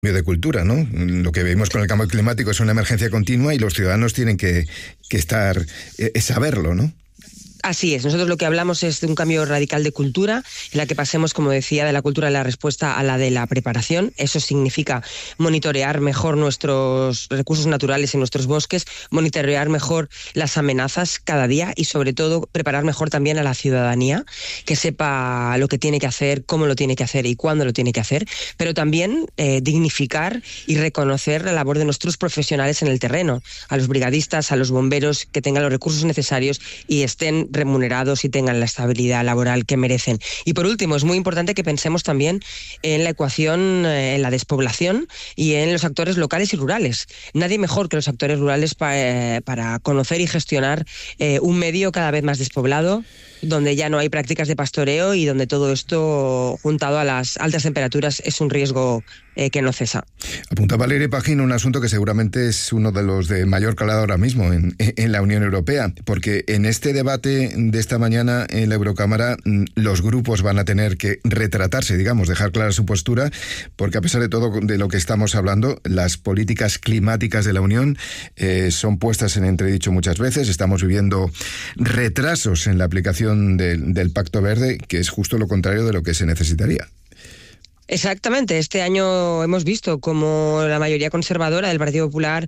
de cultura, ¿no? Lo que vemos con el cambio climático es una emergencia continua y los ciudadanos tienen que estar, saberlo, ¿no? Así es, nosotros lo que hablamos es de un cambio radical de cultura, en la que pasemos, como decía, de la cultura de la respuesta a la de la preparación. Eso significa monitorear mejor nuestros recursos naturales en nuestros bosques, monitorear mejor las amenazas cada día y, sobre todo, preparar mejor también a la ciudadanía, que sepa lo que tiene que hacer, cómo lo tiene que hacer y cuándo lo tiene que hacer, pero también dignificar y reconocer la labor de nuestros profesionales en el terreno, a los brigadistas, a los bomberos, que tengan los recursos necesarios y estén remunerados y tengan la estabilidad laboral que merecen. Y por último, es muy importante que pensemos también en la ecuación, en la despoblación y en los actores locales y rurales. Nadie mejor que los actores rurales para conocer y gestionar un medio cada vez más despoblado, donde ya no hay prácticas de pastoreo y donde todo esto, juntado a las altas temperaturas, es un riesgo que no cesa. Apuntaba Leire Pagín un asunto que seguramente es uno de los de mayor calado ahora mismo en la Unión Europea, porque en este debate de esta mañana en la Eurocámara los grupos van a tener que retratarse, digamos, dejar clara su postura, porque a pesar de todo de lo que estamos hablando, las políticas climáticas de la Unión son puestas en entredicho muchas veces. Estamos viviendo retrasos en la aplicación del Pacto Verde, que es justo lo contrario de lo que se necesitaría. Exactamente. Este año hemos visto cómo la mayoría conservadora del Partido Popular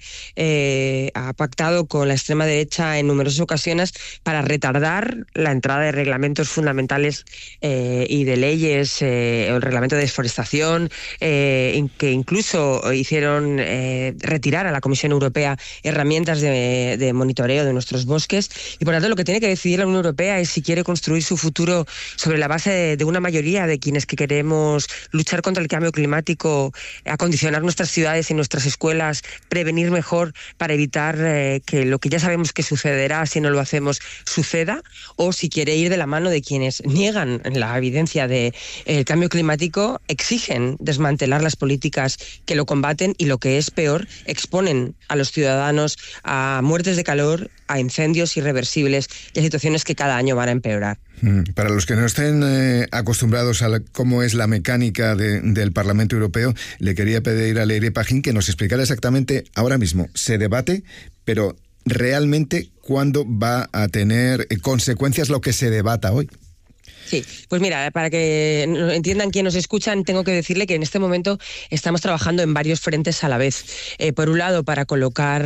ha pactado con la extrema derecha en numerosas ocasiones para retardar la entrada de reglamentos fundamentales y de leyes, el reglamento de deforestación, que incluso hicieron retirar a la Comisión Europea herramientas de monitoreo de nuestros bosques. Y por tanto, lo que tiene que decidir la Unión Europea es si quiere construir su futuro sobre la base de una mayoría de quienes que queremos luchar contra el cambio climático, acondicionar nuestras ciudades y nuestras escuelas, prevenir mejor para evitar que lo que ya sabemos que sucederá si no lo hacemos suceda, o si quiere ir de la mano de quienes niegan la evidencia del cambio climático, exigen desmantelar las políticas que lo combaten y, lo que es peor, exponen a los ciudadanos a muertes de calor, a incendios irreversibles y a situaciones que cada año van a empeorar. Para los que no estén acostumbrados a cómo es la mecánica del Parlamento Europeo, le quería pedir a Leire Pagín que nos explicara exactamente, ahora mismo se debate, pero realmente cuándo va a tener consecuencias lo que se debata hoy. Sí, pues mira, para que entiendan quienes nos escuchan, tengo que decirle que en este momento estamos trabajando en varios frentes a la vez. Por un lado, para colocar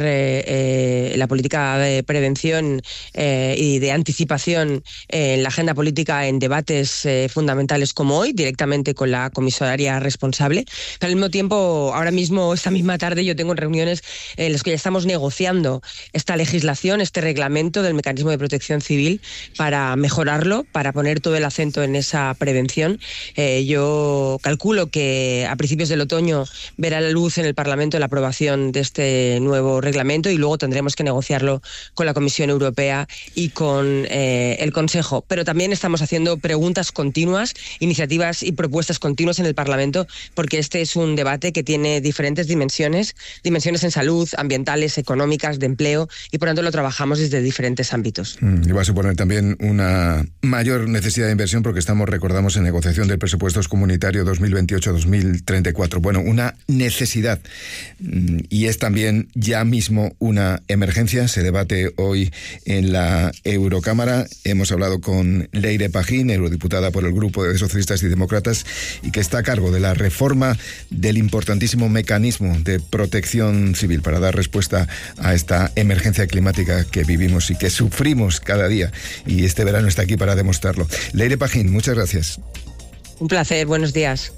la política de prevención y de anticipación en la agenda política en debates fundamentales como hoy, directamente con la comisaria responsable. Pero al mismo tiempo, ahora mismo, esta misma tarde, yo tengo reuniones en las que ya estamos negociando esta legislación, este reglamento del mecanismo de protección civil, para mejorarlo, para poner todo el acento en esa prevención. Yo calculo que a principios del otoño verá la luz en el Parlamento la aprobación de este nuevo reglamento, y luego tendremos que negociarlo con la Comisión Europea y con el Consejo. Pero también estamos haciendo preguntas continuas, iniciativas y propuestas continuas en el Parlamento, porque este es un debate que tiene diferentes dimensiones en salud, ambientales, económicas, de empleo, y por tanto lo trabajamos desde diferentes ámbitos. Y va a suponer también una mayor necesidad de inversión, porque recordamos, en negociación del presupuestos comunitario 2028-2034. Bueno, una necesidad, y es también ya mismo una emergencia. Se debate hoy en la Eurocámara. Hemos hablado con Leire Pagín, eurodiputada por el Grupo de Socialistas y Demócratas, y que está a cargo de la reforma del importantísimo mecanismo de protección civil para dar respuesta a esta emergencia climática que vivimos y que sufrimos cada día, y este verano está aquí para demostrarlo. Leire Pagín, muchas gracias. Un placer, buenos días.